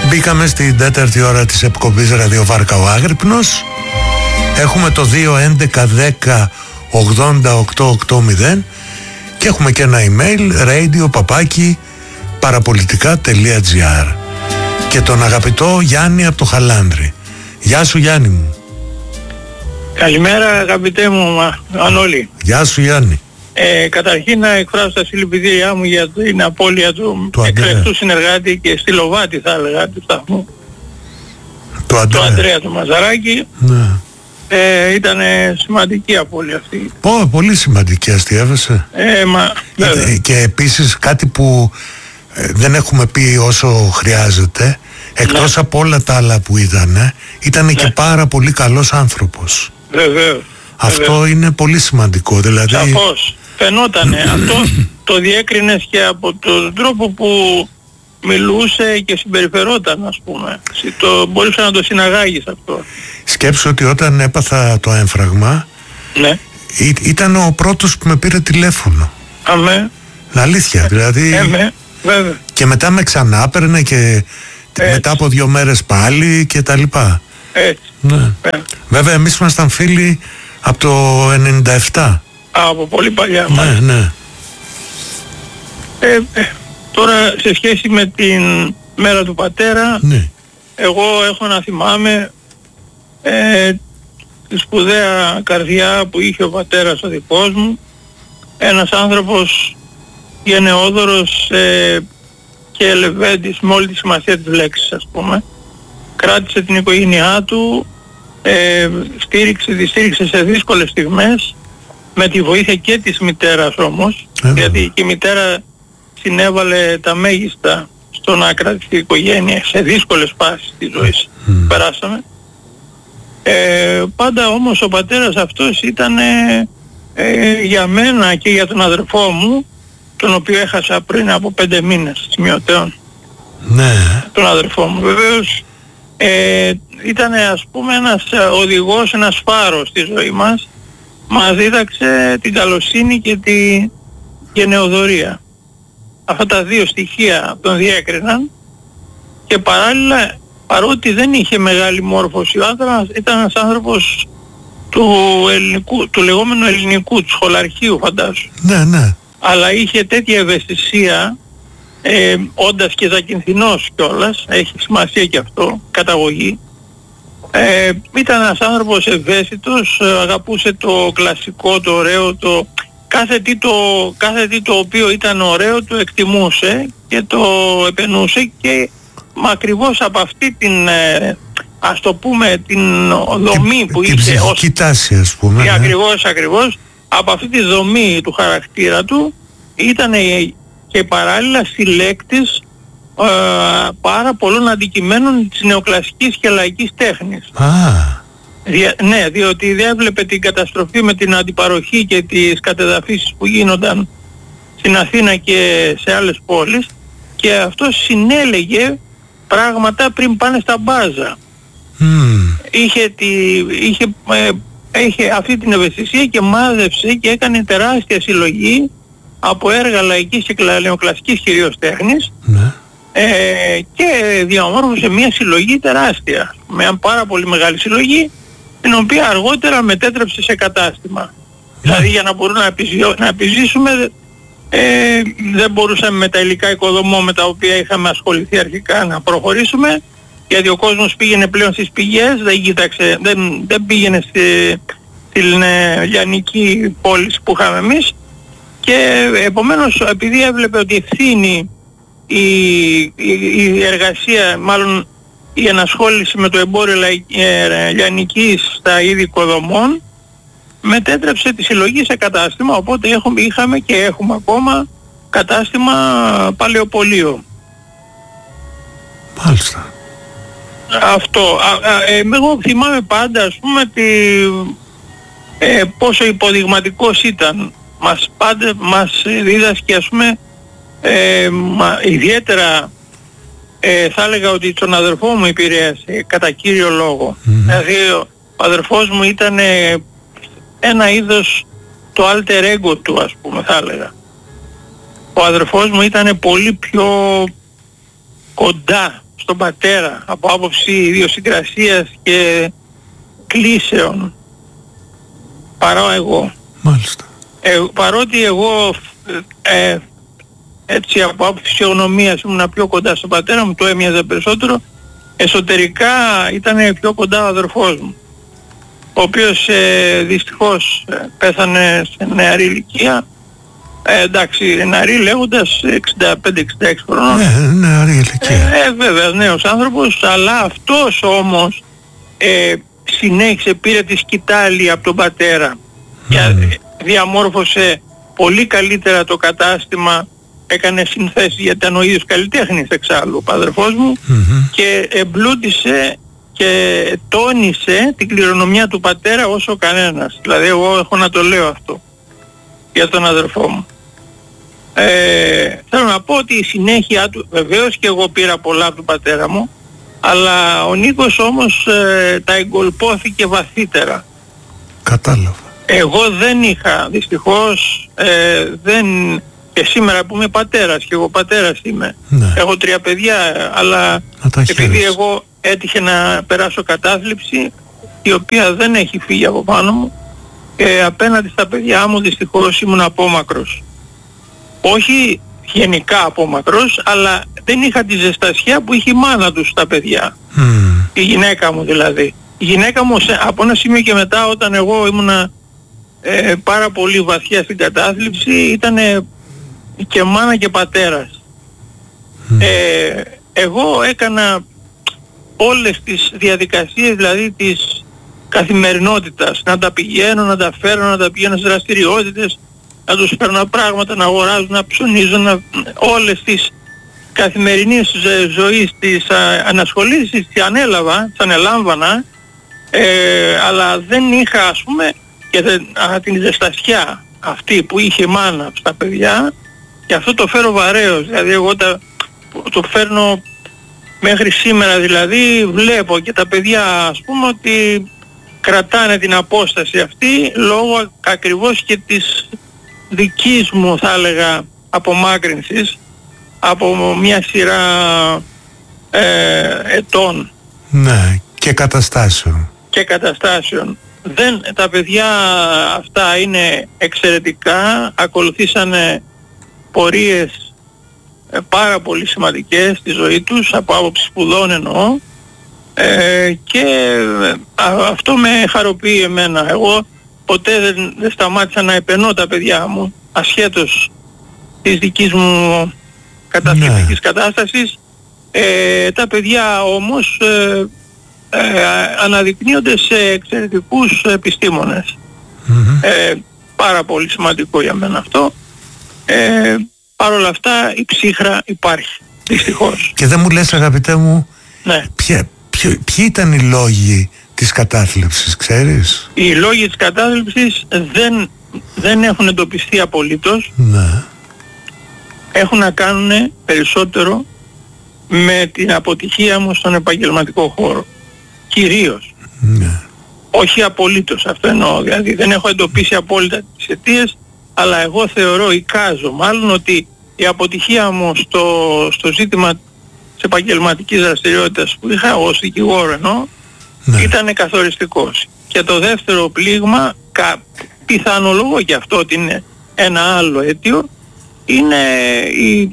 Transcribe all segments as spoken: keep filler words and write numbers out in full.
Μπήκαμε στην τέταρτη ώρα της εκπομπής Ραδιοβάρκα ο Άγρυπνος. Έχουμε το δύο έντεκα δέκα ογδόντα οκτώ ογδόντα και έχουμε και ένα email radio παπάκι παραπολιτικά.gr και τον αγαπητό Γιάννη από το Χαλάνδρη. Γεια σου Γιάννη μου. Καλημέρα αγαπητέ μου Μανώλη. Γεια σου Γιάννη. Ε, καταρχήν να εκφράσω τα συλληπιτήριά μου για την απώλεια του, του εκλεκτού συνεργάτη και στυλοβάτη θα έλεγα του σταθμού, του Αντρέα, του Ανδρέα του Μαζαράκη. Ναι. Ε, ήταν σημαντική απώλεια αυτή. Πω, πολύ σημαντική, αστιεύεσαι. Ε, μα, ε, και επίσης κάτι που ε, δεν έχουμε πει όσο χρειάζεται, εκτός ναι. από όλα τα άλλα που ήταν, ε, ήταν ναι. και πάρα πολύ καλός άνθρωπος. Βεβαίως. Αυτό βεβαίως. είναι πολύ σημαντικό, δηλαδή... Σαφώς. Φαινότανε. Αυτό το διέκρινες και από τον τρόπο που μιλούσε και συμπεριφερόταν, ας πούμε. Το, μπορούσε να το συναγάγεις αυτό. Σκέψου ότι όταν έπαθα το έμφραγμα, ναι. ή, ήταν ο πρώτος που με πήρε τηλέφωνο. Αμέ. Αλήθεια, δηλαδή... Αμέ. Βέβαια. Και μετά με ξανά έπαιρνε και έτσι. Μετά από δύο μέρες πάλι και τα λοιπά. Έτσι. Ναι. Ε. Βέβαια εμείς ήμασταν φίλοι από το ενενήντα επτά. Α, από πολύ παλιά. Ναι, μάλιστα. ναι. Ε, ε, τώρα σε σχέση με την μέρα του πατέρα, ναι. εγώ έχω να θυμάμαι ε, τη σπουδαία καρδιά που είχε ο πατέρας ο δικός μου, ένας άνθρωπος γενναιόδωρος ε, και ελεβέντης με όλη τη σημασία της λέξης, ας πούμε. Κράτησε την οικογένειά του, ε, στήριξε, τη στήριξε σε δύσκολες στιγμές, με τη βοήθεια και της μητέρας όμως, ε, γιατί και η μητέρα συνέβαλε τα μέγιστα στο να κρατήσει η οικογένεια σε δύσκολες φάσεις της ζωής που mm. περάσαμε. Ε, πάντα όμως ο πατέρας αυτός ήταν ε, ε, για μένα και για τον αδερφό μου, τον οποίο έχασα πριν από πέντε μήνες σημειωτέων. Ναι. Τον αδερφό μου. Βεβαίως ε, ήταν ας πούμε ένας οδηγός, ένας φάρος στη ζωή μας. Μας δίδαξε την καλοσύνη και τη γενεοδωρία. Αυτά τα δύο στοιχεία τον διέκριναν και παράλληλα, παρότι δεν είχε μεγάλη μόρφωση ο άνθρωπος, ήταν ένας άνθρωπος του, ελληνικού, του λεγόμενου ελληνικού, του σχολαρχείου φαντάζομαι. Ναι, ναι. Αλλά είχε τέτοια ευαισθησία, ε, όντας και zakynθινός κιόλας, έχει σημασία και αυτό, καταγωγή. Ε, ήταν ένας άνθρωπος ευαίσθητος, αγαπούσε το κλασικό, το ωραίο, το... Κάθε τι το, κάθε τι το οποίο ήταν ωραίο το εκτιμούσε και το επενούσε και μα ακριβώς από αυτή την, ε, ας το πούμε, την δομή την, που την είχε... Την ψυχική τάση, ας πούμε. Ναι. Ακριβώς, ακριβώς. Από αυτή τη δομή του χαρακτήρα του ήταν και παράλληλα συλλέκτης ε, πάρα πολλών αντικειμένων της νεοκλασικής και λαϊκής τέχνης. Α. Δια, ναι, διότι διέβλεπε την καταστροφή με την αντιπαροχή και τις κατεδαφίσεις που γίνονταν στην Αθήνα και σε άλλες πόλεις και αυτό συνέλεγε πράγματα πριν πάνε στα μπάζα. Mm. Είχε, τη, είχε, ε, είχε αυτή την ευαισθησία και μάζεψε και έκανε τεράστια συλλογή από έργα λαϊκής και νεοκλασικής κυρίως τέχνης. Mm. Ε, και διαμόρφωσε μια συλλογή τεράστια, με μια πάρα πολύ μεγάλη συλλογή, την οποία αργότερα μετέτρεψε σε κατάστημα. Yeah. Δηλαδή για να μπορούμε να, επιζω... να επιζήσουμε ε, δεν μπορούσαμε με τα υλικά οικοδομό με τα οποία είχαμε ασχοληθεί αρχικά να προχωρήσουμε, γιατί ο κόσμος πήγαινε πλέον στις πηγές, δεν, κοίταξε, δεν, δεν πήγαινε στη, στην ε, λιανική πόλη που είχαμε εμείς και επομένως επειδή έβλεπε ότι ευθύνη η, η, η εργασία, μάλλον η ενασχόληση με το εμπόριο ε, λιανικής στα είδη οικοδομών μετέτρεψε τη συλλογή σε κατάστημα, οπότε έχουμε, είχαμε και έχουμε ακόμα κατάστημα παλαιοπωλείο. Μάλιστα. Αυτό. Α, α, ε, εγώ θυμάμαι πάντα ας πούμε τη, ε, πόσο υποδειγματικός ήταν. Μας πάντα μας δίδασκε ας πούμε ε, μα, ιδιαίτερα Ε, θα έλεγα ότι τον αδερφό μου επηρέασε κατά κύριο λόγο. Mm-hmm. Δηλαδή ο αδερφός μου ήταν ε, ένα είδος το alter ego του ας πούμε θα έλεγα. Ο αδερφός μου ήταν πολύ πιο κοντά στον πατέρα από άποψη ιδιοσυγκρασίας και κλίσεων παρά εγώ. Μάλιστα. Ε, παρότι εγώ ε, έτσι από άποψη φυσιογνωμίας ήμουν πιο κοντά στον πατέρα μου, το έμοιαζε περισσότερο, εσωτερικά ήταν πιο κοντά ο αδερφός μου, ο οποίος ε, δυστυχώς ε, πέθανε σε νεαρή ηλικία. Ε, εντάξει, νεαρή λέγοντας εξήντα πέντε εξήντα έξι χρονών. Ναι, νεαρή ηλικία. Ε, ε, βέβαια, νέος άνθρωπος, αλλά αυτός όμως ε, συνέχισε, πήρε τη σκητάλη από τον πατέρα mm. και διαμόρφωσε πολύ καλύτερα το κατάστημα, έκανε συνθέσεις γιατί ήταν ο ίδιος καλλιτέχνης εξάλλου ο πατερφός μου mm-hmm. και εμπλούτησε και τόνισε την κληρονομιά του πατέρα όσο κανένας. Δηλαδή εγώ έχω να το λέω αυτό για τον αδερφό μου. Ε, θέλω να πω ότι η συνέχεια του, βεβαίως και εγώ πήρα πολλά από τον πατέρα μου, αλλά ο Νίκος όμως ε, τα εγκολπώθηκε βαθύτερα. Κατάλαβα. Εγώ δεν είχα, δυστυχώς, ε, δεν, και σήμερα που είμαι πατέρας, και εγώ πατέρας είμαι, ναι. έχω τρία παιδιά, αλλά επειδή εγώ έτυχε να περάσω κατάθλιψη, η οποία δεν έχει φύγει από πάνω μου, ε, απέναντι στα παιδιά μου δυστυχώς ήμουν απόμακρος. Όχι γενικά απόμακρος, αλλά δεν είχα τη ζεστασιά που είχε η μάνα τους στα παιδιά. Mm. Η γυναίκα μου δηλαδή. Η γυναίκα μου από ένα σημείο και μετά, όταν εγώ ήμουνα ε, πάρα πολύ βαθιά στην κατάθλιψη, ήταν και μάνα και πατέρας. Mm. Ε, εγώ έκανα όλες τις διαδικασίες δηλαδή της καθημερινότητας, να τα πηγαίνω, να τα φέρω, να τα πηγαίνω σε δραστηριότητες, να τους παίρνω πράγματα, να αγοράζω, να ψωνίζω, να... όλες τις καθημερινής ζωής, τις ανασχολήσεις τις ανέλαβα, τις ανελάμβανα, ε, αλλά δεν είχα, ας πούμε, και δεν, α, την ζεστασιά αυτή που είχε η μάνα στα παιδιά, και αυτό το φέρω βαρέως. Δηλαδή εγώ τα, το φέρνω μέχρι σήμερα, δηλαδή βλέπω και τα παιδιά, ας πούμε, ότι κρατάνε την απόσταση αυτή λόγω ακριβώς και της δικής μου, θα έλεγα, απομάκρυνσης από μια σειρά ε, ετών. Ναι, και καταστάσεων. Και καταστάσεων. Δεν, τα παιδιά αυτά είναι εξαιρετικά, ακολουθήσανε πορείες ε, πάρα πολύ σημαντικές στη ζωή τους, από άποψη σπουδών εννοώ, ε, και α, αυτό με χαροποιεί εμένα. Εγώ ποτέ δεν, δεν σταμάτησα να επενώ τα παιδιά μου, ασχέτως της δικής μου κατασκευής ναι. κατάστασης. Ε, τα παιδιά όμως ε, ε, αναδεικνύονται σε εξαιρετικούς επιστήμονες. Mm-hmm. Ε, πάρα πολύ σημαντικό για μένα αυτό. Ε, Παρ' όλα αυτά η ψύχρα υπάρχει, δυστυχώς. Και δεν μου λες, αγαπητέ μου, ναι. ποια, ποιο, ποιοι ήταν οι λόγοι της κατάθλιψης, ξέρεις? Οι λόγοι της κατάθλιψης δεν, δεν έχουν εντοπιστεί απολύτως. Ναι. Έχουν να κάνουν περισσότερο με την αποτυχία μου στον επαγγελματικό χώρο. Κυρίως. Ναι. Όχι απολύτως, αυτό εννοώ. Δηλαδή δεν έχω εντοπίσει απόλυτα τις αιτίες, αλλά εγώ θεωρώ, εικάζω μάλλον, ότι η αποτυχία μου στο, στο ζήτημα της επαγγελματικής δραστηριότητας που είχα ως δικηγόρο εννοώ, ναι. ήταν καθοριστικός. Και το δεύτερο πλήγμα, κα, πιθανολογώ και αυτό ότι είναι ένα άλλο αίτιο, είναι η,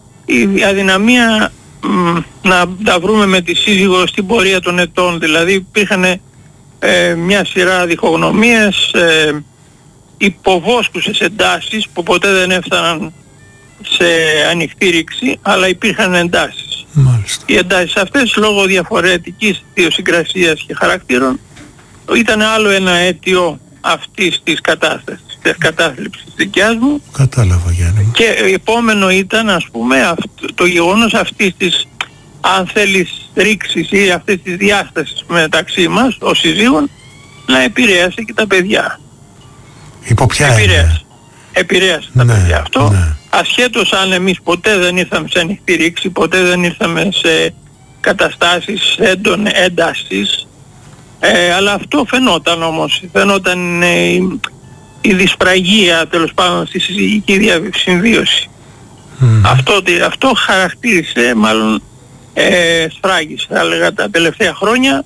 η αδυναμία μ, να τα βρούμε με τη σύζυγο στην πορεία των ετών. Δηλαδή υπήρχαν ε, μια σειρά διχογνωμίες, ε, υποβόσκουσες εντάσεις που ποτέ δεν έφταναν σε ανοιχτή ρήξη, αλλά υπήρχαν εντάσεις. Μάλιστα. Οι εντάσεις αυτές, λόγω διαφορετικής ιδιοσυγκρασίας και χαρακτήρων, ήταν άλλο ένα αίτιο αυτής της κατάστασης, της κατάθλιψης δικιάς μου. Κατάλαβα, Γιάννη. Και επόμενο ήταν, ας πούμε, αυτό, το γεγονός αυτής της, αν θέλεις, ρήξης ή αυτής της διάστασης μεταξύ μας ως συζύγων, να επηρέασε και τα παιδιά. Υπό ποια επηρέασε. Επηρέασε τα ναι, παιδιά αυτό. Ναι. Ασχέτως αν εμείς ποτέ δεν ήρθαμε σε ανοιχτή ρήξη, ποτέ δεν ήρθαμε σε καταστάσεις έντον έντασης, ε, αλλά αυτό φαινόταν όμως. Φαινόταν ε, η, η δυσπραγία, τέλος πάντων, στη συζυγική συμβίωση. Mm. Αυτό, αυτό χαρακτήρισε μάλλον ε, σφράγισε, θα έλεγα, τα τελευταία χρόνια.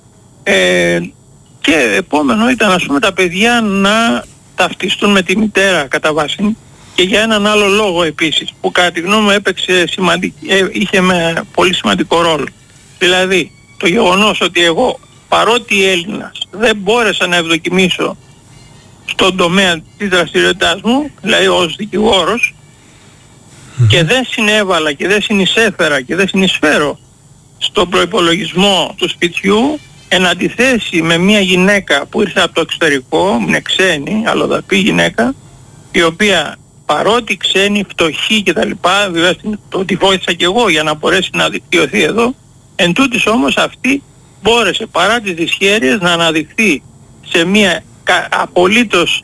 Ε, και επόμενο ήταν, ας πούμε, τα παιδιά να ταυτιστούν με τη μητέρα κατά βάση, και για έναν άλλο λόγο επίσης που κατά τη γνώμη μου έπαιξε σημαντική, ε, είχε με πολύ σημαντικό ρόλο. Δηλαδή το γεγονός ότι εγώ, παρότι Έλληνας, δεν μπόρεσα να ευδοκιμήσω στον τομέα της δραστηριότητάς μου, δηλαδή ως δικηγόρος, mm-hmm. και δεν συνέβαλα και δεν συνεισέφερα και δεν συνεισφέρω στον προϋπολογισμό του σπιτιού, εν αντιθέσει με μια γυναίκα που ήρθε από το εξωτερικό, είναι ξένη, αλλοδαπή γυναίκα, η οποία παρότι ξένη, φτωχή και τα λοιπά, βέβαια το τη βοήθησα και εγώ για να μπορέσει να δικτυωθεί εδώ, εν τούτης όμως αυτή μπόρεσε παρά τις δυσχέρειες να αναδειχθεί σε μια κα, απολύτως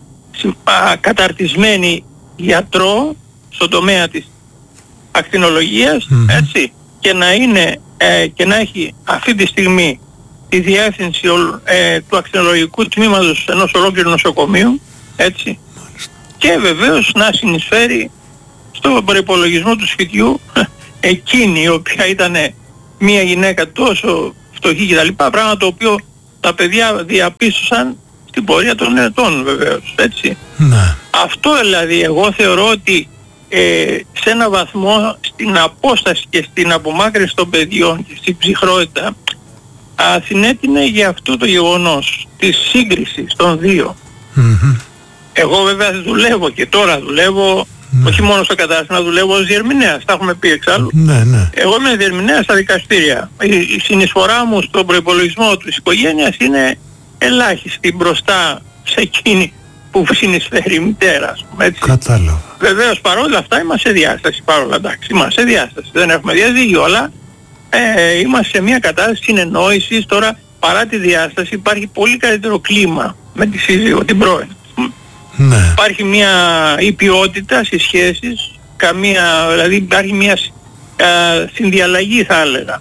α, καταρτισμένη γιατρό στον τομέα της ακτινολογίας, mm-hmm. έτσι, και να είναι ε, και να έχει αυτή τη στιγμή τη διεύθυνση ε, του ακτινολογικού τμήματος ενός ολόκληρου νοσοκομείου, έτσι, και βεβαίως να συνεισφέρει στον προϋπολογισμό του σπιτιού εκείνη η οποία ήταν μια γυναίκα τόσο φτωχή και τα λοιπά, πράγμα το οποίο τα παιδιά διαπίστωσαν στην πορεία των ετών βεβαίως, έτσι. Ναι. Αυτό δηλαδή εγώ θεωρώ ότι ε, σε ένα βαθμό στην απόσταση και στην απομάκρυνση των παιδιών και στην ψυχρότητα συνέτεινε για αυτό το γεγονός της σύγκρισης των δύο. Mm-hmm. Εγώ βέβαια δουλεύω και τώρα δουλεύω, ναι. όχι μόνο στο κατάστημα, δουλεύω ως διερμηνέας, τα έχουμε πει εξάλλου. Ναι, ναι. Εγώ είμαι διερμηνέας στα δικαστήρια. Η, η συνεισφορά μου στον προϋπολογισμό της οικογένειας είναι ελάχιστη μπροστά σε εκείνη που συνεισφέρει η μητέρα, ας πούμε, έτσι. Κατάλαβα. Βεβαίως παρόλα αυτά είμαστε σε διάσταση, παρόλα εντάξει, είμαστε σε διάσταση, δεν έχουμε διαζύγιο, αλλά ε, είμαστε σε μια κατάσταση συνεννόησης. Τώρα παρά τη διάσταση υπάρχει πολύ καλύτερο κλίμα με τη σύζυγο, την πρώην. Ναι. Υπάρχει μια η ποιότητα στις σχέσεις, καμία, δηλαδή υπάρχει μια α, συνδιαλλαγή θα έλεγα.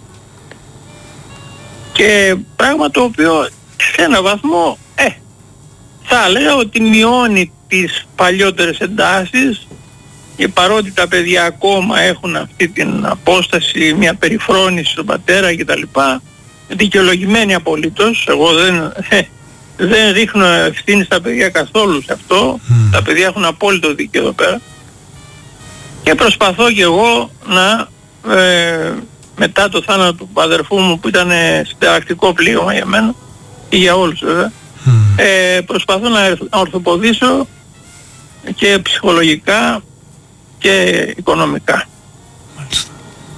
Και πράγμα το οποίο σε ένα βαθμό ε, θα έλεγα ότι μειώνει τις παλιότερες εντάσεις, και παρότι τα παιδιά ακόμα έχουν αυτή την απόσταση, μια περιφρόνηση στον πατέρα κτλ. Δικαιολογημένη απολύτως, εγώ δεν... δεν ρίχνω ευθύνη στα παιδιά καθόλου σε αυτό. Mm. Τα παιδιά έχουν απόλυτο δίκαιο εδώ πέρα. Και προσπαθώ και εγώ να ε, μετά το θάνατο του αδερφού μου, που ήταν συνταρακτικό πλήγμα για μένα και για όλους βέβαια, mm. ε, προσπαθώ να ορθοποδήσω και ψυχολογικά και οικονομικά. Μάλιστα.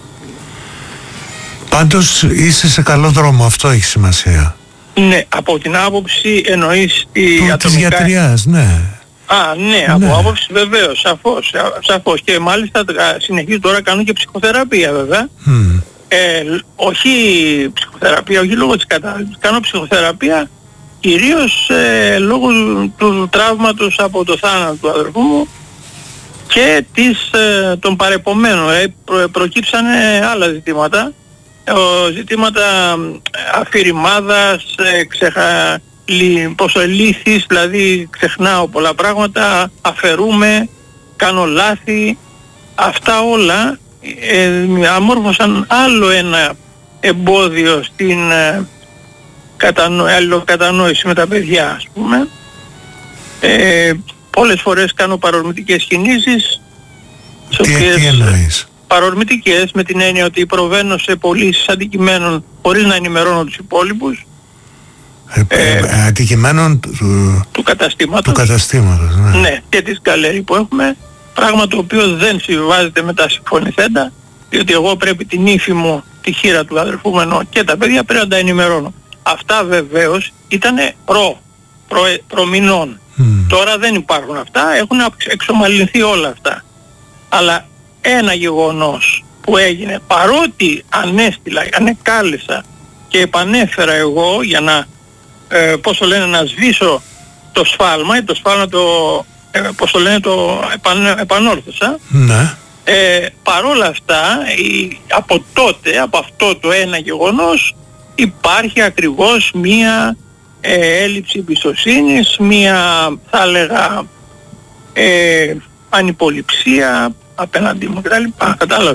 Πάντως είσαι σε καλό δρόμο, αυτό έχει σημασία. Ναι, από την άποψη εννοείς τη ατομικά... της γιατριάς, ναι. Α, ναι, ναι, από άποψη βεβαίως, σαφώς, σαφώς. Και μάλιστα συνεχίζω τώρα, κάνω και ψυχοθεραπεία βέβαια. Mm. Ε, όχι ψυχοθεραπεία, όχι λόγω της κατάστασης. Κάνω ψυχοθεραπεία κυρίως ε, λόγω του τραύματος από το θάνατο του αδερφού μου και της, ε, των παρεπομένων. Ε, προ, προκύψανε άλλα ζητήματα. Ο, ζητήματα αφηρημάδας, ε, ξεχα... λι... πόσο λύθης, δηλαδή ξεχνάω πολλά πράγματα, αφαιρούμε, κάνω λάθη. Αυτά όλα ε, αμόρφωσαν άλλο ένα εμπόδιο στην ε, κατανο... αλληλοκατανόηση με τα παιδιά, ας πούμε. Ε, πολλές φορές κάνω παρορμητικές κινήσεις. Τι, οποίες... τι εννοείς? Παρορμητικές με την έννοια ότι προβαίνω σε πωλήσεις αντικειμένων χωρίς να ενημερώνω τους υπόλοιπους. Ε, ε, ε, αντικειμένων του, του καταστήματος. Του καταστήματος, ναι. Ναι, και της γκαλερί που έχουμε, πράγμα το οποίο δεν συμβιβάζεται με τα συμφωνηθέντα, διότι εγώ πρέπει την ύφη μου, τη χείρα του αδερφού μου και τα παιδιά πρέπει να τα ενημερώνω. Αυτά βεβαίως ήτανε προ, προ, προμηνών. Mm. Τώρα δεν υπάρχουν αυτά, έχουν εξομαλυνθεί όλα αυτά. Αλλά ένα γεγονός που έγινε, παρότι ανέστηλα, ανεκάλεσα και επανέφερα εγώ για να, ε, πώς το λένε, να σβήσω το σφάλμα, το σφάλμα το, ε, πώς το λένε, το επαν, επανόρθωσα. Ναι. Ε, παρόλα αυτά, η, από τότε, από αυτό το ένα γεγονός, υπάρχει ακριβώς μία ε, έλλειψη εμπιστοσύνης, μία, θα έλεγα, ε, ανυποληψία απέναντί μου κτλ. Κατάλαβες.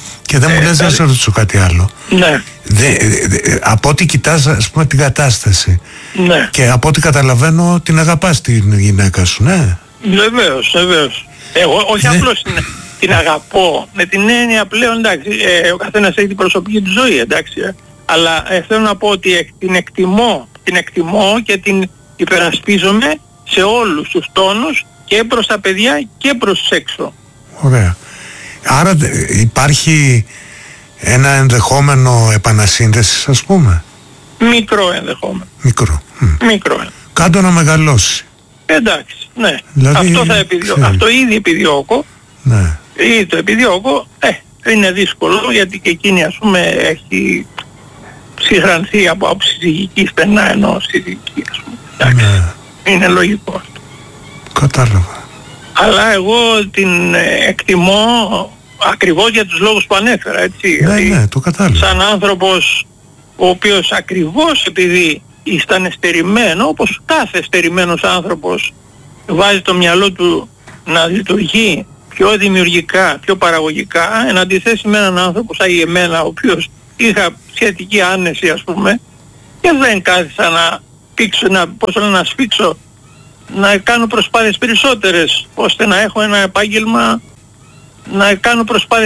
Και δεν μου λες να σε ρωτήσω κάτι άλλο. Ναι. Δε, δε, από ό,τι κοιτάς, ας πούμε, την κατάσταση. Ναι. Και από ό,τι καταλαβαίνω την αγαπάς την γυναίκα σου, ναι. Βεβαίως, βεβαίως. Εγώ όχι Δε... απλώς την, την αγαπώ, με την έννοια πλέον, εντάξει, ε, ο καθένας έχει την προσωπική του ζωή, εντάξει. Ε. Αλλά ε, θέλω να πω ότι ε, την εκτιμώ, την εκτιμώ και την υπερασπίζομαι σε όλους τους τόνους και προς τα παιδιά και προς τους έξω. Ωραία. Άρα υπάρχει ένα ενδεχόμενο επανασύνδεσης, ας πούμε. Μικρό ενδεχόμενο. Μικρό. Μικρό. Κάντο να μεγαλώσει. Εντάξει, ναι. Δηλαδή, αυτό, θα επιδιώ... αυτό ήδη επιδιώκω. Ναι. Ήδη το επιδιώκω. Ε, είναι δύσκολο γιατί και εκείνη, ας πούμε, έχει συγχρανθεί από άποψη συζυγική στενά, ενώ συζυγική, ας πούμε. Εντάξει. Ναι. Είναι λογικό αυτό. Κατάλαβα. Αλλά εγώ την εκτιμώ ακριβώς για τους λόγους που ανέφερα, έτσι. Ναι, δηλαδή, ναι, το κατάλαβα. Σαν άνθρωπος ο οποίος ακριβώς επειδή ήταν εστερημένο, όπως κάθε εστερημένος άνθρωπος βάζει το μυαλό του να λειτουργεί πιο δημιουργικά, πιο παραγωγικά, εν αντιθέσει με έναν άνθρωπο σαν εμένα, ο οποίος είχα σχετική άνεση, ας πούμε, και δεν κάθισα να πήξω, να, πώς να σφίξω, να κάνω προσπάθειες περισσότερες ώστε να έχω ένα επάγγελμα, να κάνω προσπάθειες